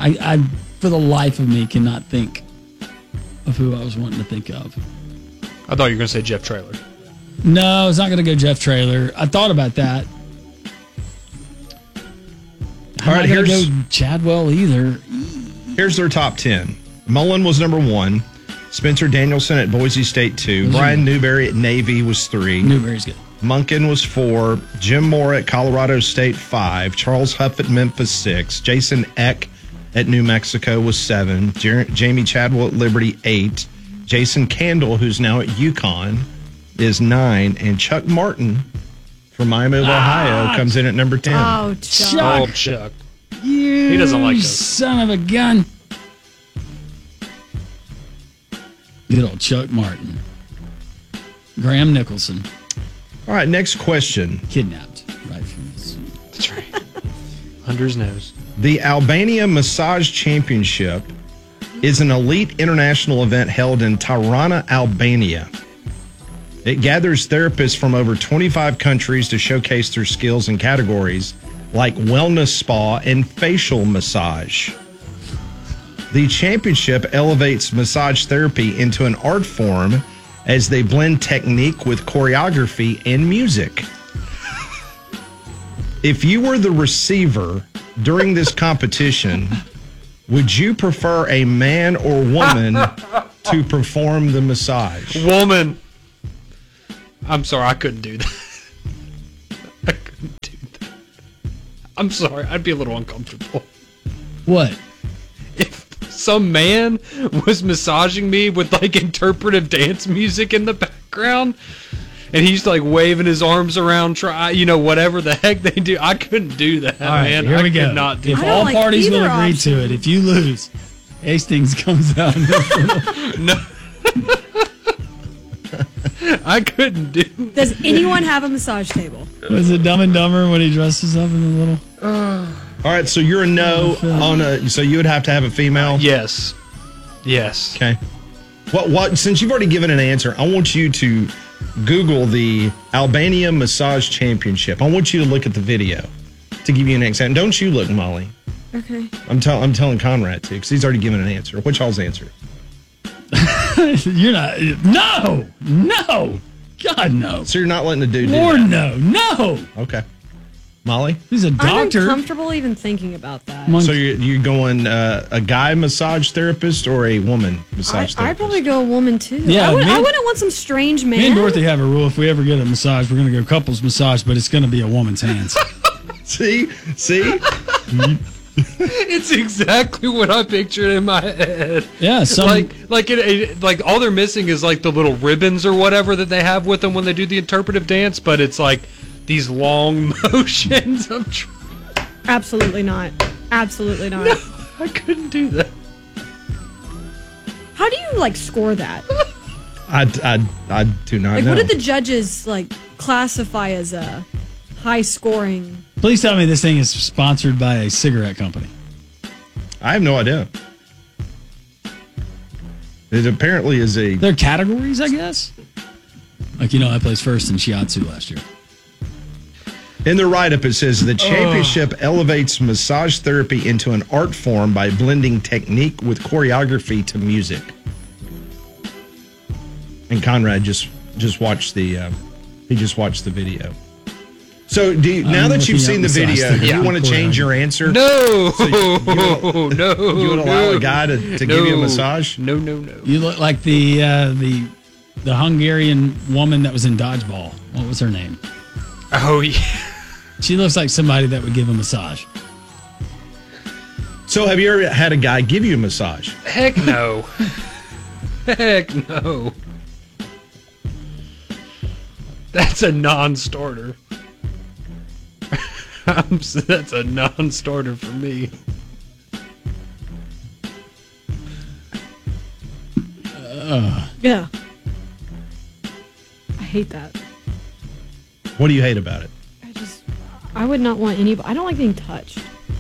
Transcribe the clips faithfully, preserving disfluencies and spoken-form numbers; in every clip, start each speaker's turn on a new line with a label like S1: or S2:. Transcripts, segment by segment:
S1: I, I, for the life of me, cannot think of who I was wanting to think of.
S2: I thought you were going to say Jeff Traylor.
S1: No, I was not going to go Jeff Traylor. I thought about that. I'm
S3: All right,
S1: not going to
S3: here's-
S1: go Chadwell either.
S3: Here's their top ten. Mullen was number one. Spencer Danielson at Boise State two.
S1: Those are
S3: Brian
S1: good.
S3: Newberry at Navy was three.
S1: Newberry's good.
S3: Munkin was four. Jim Moore at Colorado State five. Charles Huff at Memphis six. Jason Eck at New Mexico was seven. Jer- Jamie Chadwell at Liberty eight. Jason Candle, who's now at UConn, is nine. And Chuck Martin from Miami of Ohio
S1: Ah.
S3: comes in at number ten.
S4: Oh, Chuck.
S1: Chuck.
S2: Oh, Chuck.
S1: You
S2: He doesn't like us.
S1: son of a gun. Good old Chuck Martin. Graham Nicholson.
S3: All right, next question.
S1: Kidnapped right from this.
S2: That's right. Under his nose.
S3: The Albania Massage Championship is an elite international event held in Tirana, Albania. It gathers therapists from over twenty-five countries to showcase their skills in categories like wellness spa and facial massage. The championship elevates massage therapy into an art form as they blend technique with choreography and music. If you were the receiver during this competition, would you prefer a man or woman to perform the massage?
S2: Woman. I'm sorry, I couldn't do that. I couldn't do that. I'm sorry, I'd be a little uncomfortable.
S1: What?
S2: If some man was massaging me with like interpretive dance music in the background and he's like waving his arms around, try you know, whatever the heck they do, I couldn't do that,
S1: All right,
S2: man.
S1: here
S2: I
S1: we go.
S2: could not do
S1: If
S4: I
S2: that.
S4: don't
S1: all
S4: like
S1: parties will
S4: either
S1: agree
S4: option.
S1: to it, if you lose, Hastings comes out.
S2: No. I couldn't do that.
S4: Does anyone have a massage table?
S1: Was it Dumb and Dumber when he dresses up in the little?
S3: All right, so you're a no on a. So you would have to have a female.
S2: Yes. Yes.
S3: Okay. What? What? Since you've already given an answer, I want you to Google the Albania Massage Championship. I want you to look at the video to give you an example. Don't you look, Molly?
S4: Okay.
S3: I'm telling. I'm telling Conrad too because he's already given an answer. What's y'all's answer?
S1: You're not. No, no, God no.
S3: So you're not letting the dude do
S1: Lord
S3: that?
S1: no, no.
S3: Okay. Molly.
S1: He's a
S4: I'm
S1: doctor.
S4: uncomfortable even thinking about that.
S1: Mon-
S3: So you're, you're going uh, a guy massage therapist or a woman
S4: I,
S3: massage
S4: I'd
S3: therapist?
S4: probably go a woman too.
S1: Yeah,
S4: I, would,
S1: me
S4: I
S1: and-
S4: wouldn't want some strange man.
S1: Me and Dorothy have a rule: if we ever get a massage, we're going to go couples massage, but it's going to be a woman's hands.
S3: See, see.
S2: It's exactly what I pictured in my head.
S1: Yeah, some-
S2: like like it, it, like all they're missing is like the little ribbons or whatever that they have with them when they do the interpretive dance, but it's like these long motions of. Tr-
S4: Absolutely not. Absolutely not.
S2: no, I couldn't do that.
S4: How do you like score that?
S3: I, I, I do not
S4: Like,
S3: know.
S4: what did the judges like classify as a high scoring?
S1: Please tell me this thing is sponsored by a cigarette company.
S3: I have no idea. It apparently is a.
S1: There are categories, I guess. Like, you know, I placed first in shiatsu last year.
S3: In the write-up, it says the championship elevates massage therapy into an art form by blending technique with choreography to music. And Conrad just just watched the uh, he just watched the video. So, do you, now
S1: I'm
S3: that you've
S1: looking
S3: seen
S1: up
S3: the
S1: massage
S3: video,
S1: therapy.
S3: do you
S1: Yeah.
S3: want to change your answer?
S2: No,
S3: So you- you
S2: no,
S3: You would allow
S2: no,
S3: a guy to, to
S2: no,
S3: give you a massage?
S2: No, no, no.
S1: You look like the uh, the the Hungarian woman that was in Dodgeball. What was her name?
S2: Oh yeah.
S1: She looks like somebody that would give a massage.
S3: So, have you ever had a guy give you a massage?
S2: Heck no. Heck no. That's a non-starter. I'm, s- that's a non-starter for me.
S4: Yeah. I hate that.
S3: What do you hate about it?
S4: I just, I would not want anybody. I don't like being touched.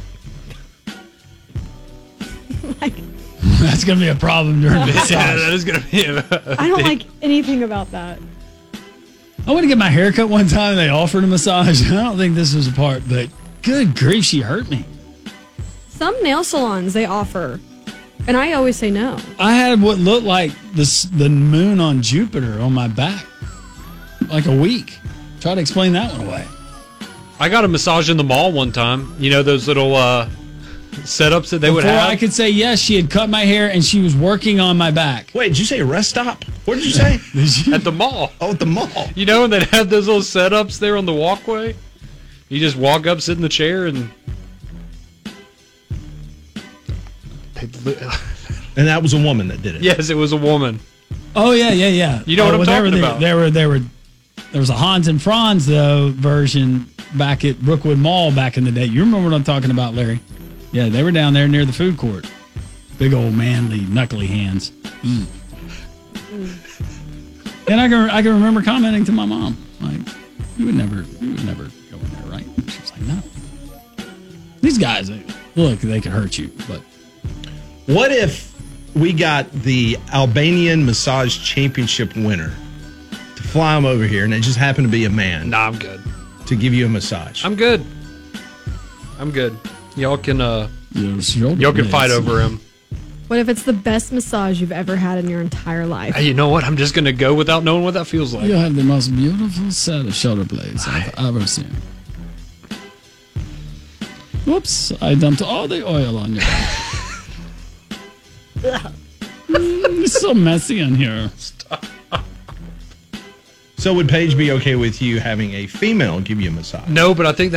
S4: like,
S1: That's going to be a problem during massage.
S2: Yeah, that is gonna be. A,
S4: I don't like anything about that.
S1: I went to get my hair cut one time and they offered a massage. I don't think this was a part, but good grief, she hurt me.
S4: some nail salons they offer, and I always say no.
S1: I had what looked like this, the moon on Jupiter on my back, like a week. Try to explain that one away.
S2: I got a massage in the mall one time. You know those little uh, setups that they would
S1: Before
S2: have?
S1: I could say yes, she had cut my hair and she was working on my back.
S3: Wait, did you say rest stop? What did you say?
S2: At the mall.
S3: Oh, at the mall.
S2: You know, and they'd have those little setups there on the walkway? You just walk up, sit in the chair, and...
S3: And that was a woman that did it.
S2: Yes, it was a woman.
S1: Oh yeah, yeah, yeah.
S2: You know what
S1: oh,
S2: I'm
S1: well,
S2: talking
S1: there were,
S2: about.
S1: There were, there were, there was a Hans and Franz though version back at Brookwood Mall back in the day. You remember what I'm talking about, Larry? Yeah, they were down there near the food court. Big old manly, knuckly hands. Mm. And I can, I can remember commenting to my mom, like, "You would never, you would never go in there, right?" She was like, "No. These guys, they, look, they could hurt you, but."
S3: What if we got the Albanian Massage Championship winner to fly him over here, and it just happened to be a man
S2: Nah, I'm good.
S3: to give you a massage?
S2: I'm good. I'm good. Y'all can, uh...
S1: Yes, y'all
S2: Y'all can fight over him.
S4: What if it's the best massage you've ever had in your entire life?
S2: Hey, you know what? I'm just going to go without knowing what that feels like.
S1: You have the most beautiful set of shoulder blades I've ever seen. Whoops, I dumped all the oil on you. Mm, it's so messy in here.
S3: So would Paige be okay with you having a female give you a massage?
S2: No, but I think that